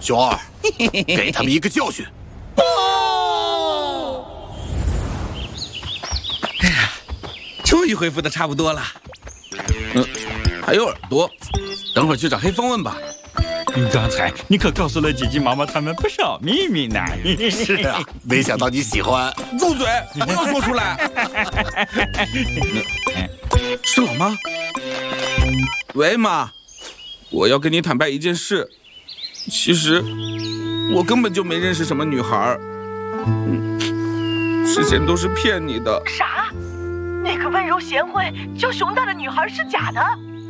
熊二，给他们一个教训。 哎呀，终于恢复的差不多了。还有耳朵，等会儿去找黑风问吧。 刚才你可告诉了姐姐妈妈他们不少秘密呢。 是啊，没想到你喜欢。 住嘴，不要说出来。是老妈。喂，妈，我要跟你坦白一件事。其实我根本就没认识什么女孩，之前都是骗你的。 啥？那个温柔贤惠叫熊大的女孩是假的？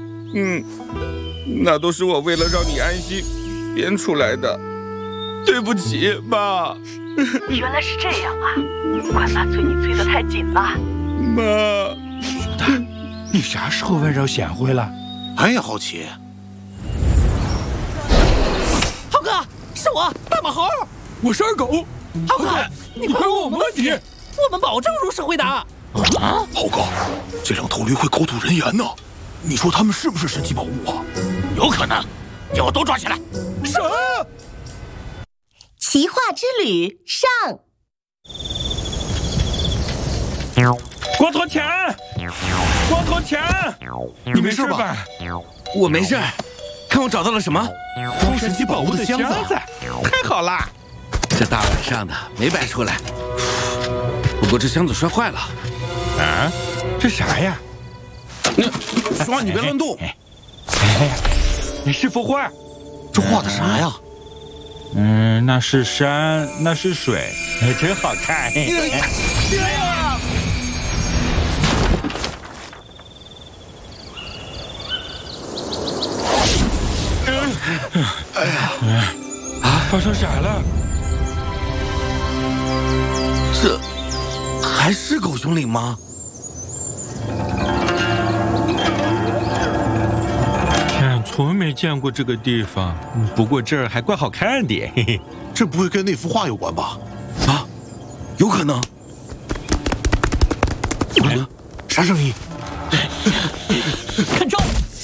那都是我为了让你安心编出来的。对不起，妈。 原来是这样啊！怪妈催你催得太紧了。 妈， 熊大，你啥时候温柔贤惠了？ 俺也好奇。 浩哥，是我，大马猴。 我是二狗。 浩哥，你快问我们问题，我们保证如实回答。 浩哥，这辆头驴会口吐人言呢，你说他们是不是神奇宝物啊？ 有可能，给我都抓起来！ 啥？ 奇画之旅上。 光头强，光头强， 你没事吧？ 我没事。看我找到了什么？ 装神奇宝物的箱子， 太好了！ 这大晚上的没白出来。不过这箱子摔坏了。 啊？这啥呀？ 熊二，你别乱动。 是幅画。 这画的啥呀？ 那是山，那是水，真好看。发生啥了？ 这还是狗熊岭吗？ 天，从没见过这个地方。不过这儿还怪好看的。嘿嘿， 这不会跟那幅画有关吧？ 啊，有可能。 啥声音？ 看招！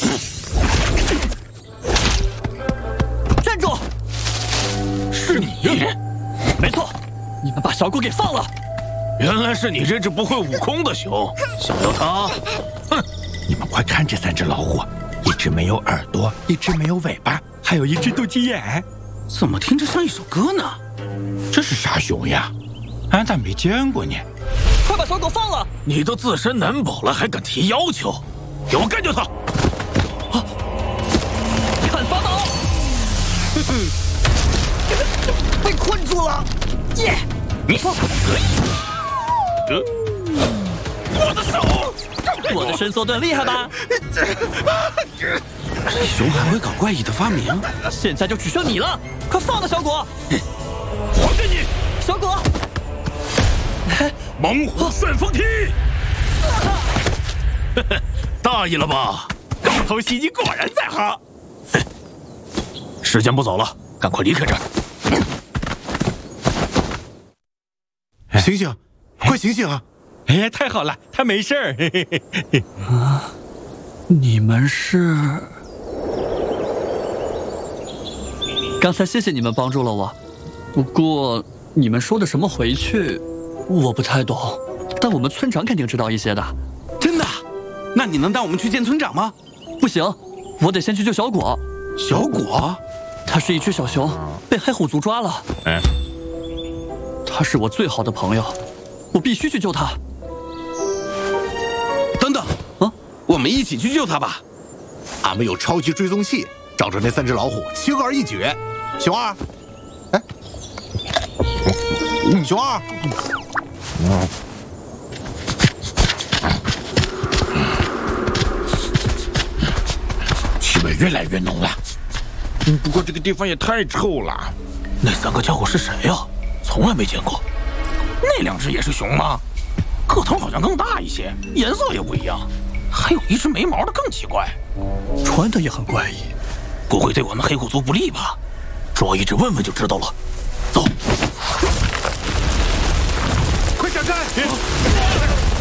站住！ 是你？ 没错，你们把小狗给放了。 原来是你这只不会悟空的熊，想要它？ 哼！你们快看这3只老虎，一只没有耳朵，一只没有尾巴，还有一只斗鸡眼。 怎么听着像一首歌呢？ 这是啥熊呀？俺咋没见过呢？ 快把小狗放了！ 你都自身难保了，还敢提要求？给我干掉他！ 看法宝！被困住了！耶！ 你我的手！ 我的伸缩盾厉害吧？ 熊还会搞怪异的发明？ 现在就只剩你了，快放了小果！ 还给你！ 小果！ 猛虎旋风踢！大意了吧？ 狗头袭击果然在行。 时间不早了，赶快离开这儿！醒醒，快醒醒啊！ 哎呀，太好了，他没事儿。 啊，你们是？刚才谢谢你们帮助了我，不过你们说的什么回去，我不太懂。但我们村长肯定知道一些的。 真的？那你能带我们去见村长吗？ 不行，我得先去救小果。 小果？ 他是一只小熊，被黑虎族抓了。他是我最好的朋友，我必须去救他。 等等，我们一起去救他吧。 俺们有超级追踪器，找着那3只老虎，轻而易举。熊二，哎，熊二，气味越来越浓了。 不过这个地方也太臭了。 那3个家伙是谁呀？从来没见过。 那2只也是熊吗？个头好像更大一些，颜色也不一样，还有一只没毛的更奇怪，穿的也很怪异。 不会对我们黑虎族不利吧？抓一只问问就知道了。走， 快闪开！